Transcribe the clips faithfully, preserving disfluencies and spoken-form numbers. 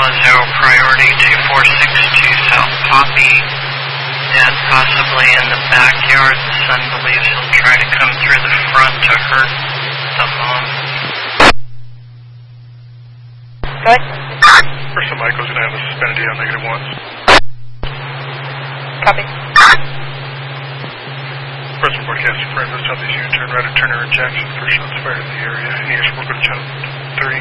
Zero priority two four six two South Poppy. Dad possibly in the backyard. The son believes he'll try to come through the front to hurt the mom. Good. Person Michael's going to have a suspended D on negative ones. Copy. Person broadcasting friend of Southeast Union, turn right at Turner and Jackson. First shots fired in the area. Any extra work on channel three.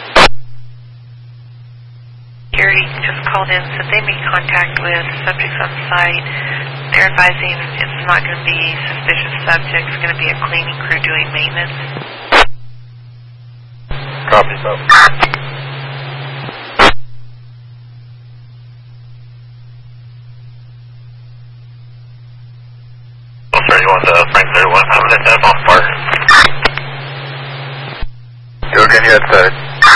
Gary just called in, said they made contact with subjects on site. They're advising it's not going to be suspicious subjects, it's going to be a cleaning crew doing maintenance. Copy, so. Oh, sorry, you want the Frank thirty-one? I'm going to set up on part. You again, you had said.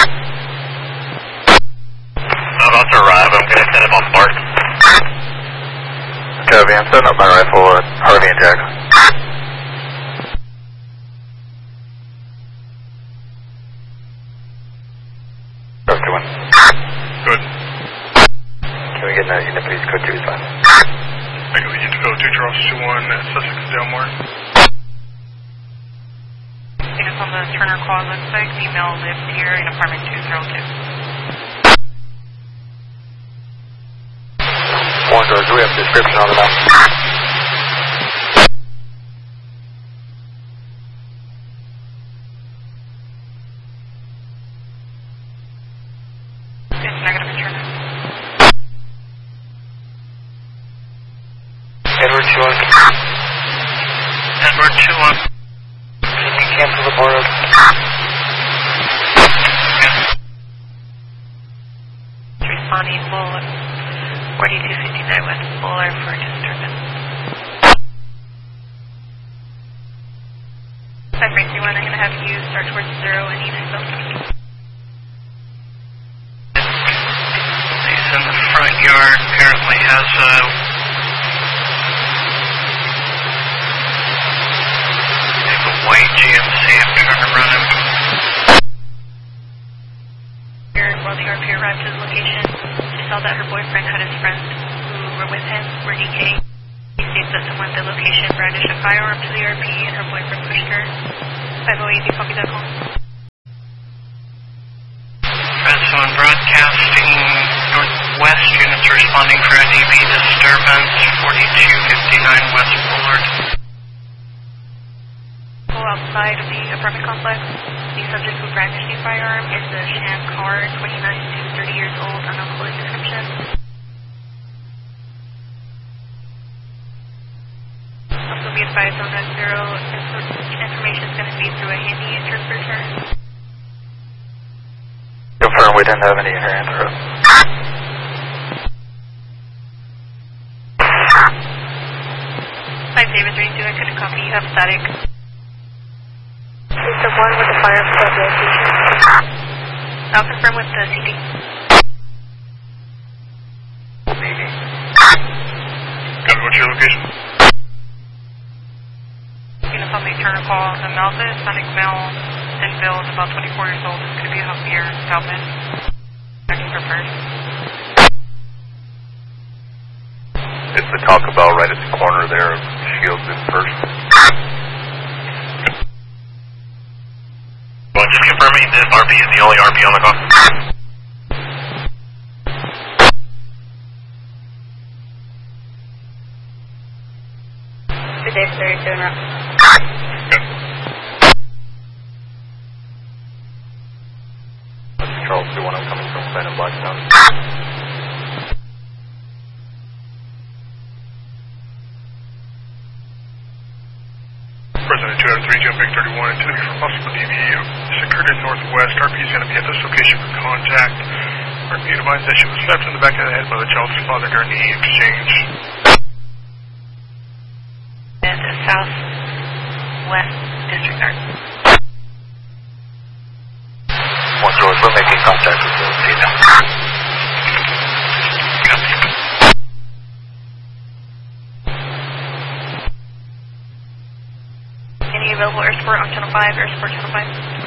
I'm about to arrive. I'm going to set him on park. Copy, I'm setting up my rifle at Harvey and Jackson. Code two one. Good. Can we get a unit please? Code two is fine. Echo, unit code two, Charles two one, Sussex, Delmore. Units on the Turner call, looks like female lives here in apartment two zero two. One George, do we have a description on the map? It's negative in Turner. Edward two one. Edward two one. Can you cancel the board? Responding full forty-two fifty-nine West Bullard for disturbance. five three three one, I'm going to have you start towards zero and even so. He's in the front yard, apparently has a... There's a white G M C, I'm trying to run him. Here, while the R P arrived to the location, she saw that her boyfriend had his friends who were with him were D K. He states that someone at the location brandished a firearm to the R P and her boyfriend pushed her. five oh eight, do you copy that call? Redstone Broadcasting, Northwest units responding for a D B disturbance, forty-two fifty-nine West Bullard. Go outside of the apartment complex. The subject who brandished the firearm is a Shan Carr, twenty-nine to thirty years old, unknown clothing description. Also be advised on that zero information is going to be through a handy interpreter. Confirm we didn't have any in her answer. five David three two, I couldn't copy, you have static. Is the one with the fire club location? I'll confirm with the C D. Got it, what's your location? Units on the Turner call, the Malva Hispanic male in build, about twenty-four years old, is going to be a healthier Calvin. Checking for first. It's the Taco Bell right at the corner there of Shields and First. Well, just confirming this R P is the only R P on the call. Good day, thirty-two and up. Charles two one, I'm coming from San and Blackstone. President two out of three, jumping thirty-one, intended for possible D V. This occurred in Northwest. R P is going to be at this location for contact. R P advised that she was slapped in the back of the head by the child's father during the exchange. And the southwest disregard. One George, we're making contact with the female. Any available air support on channel five, air support channel five?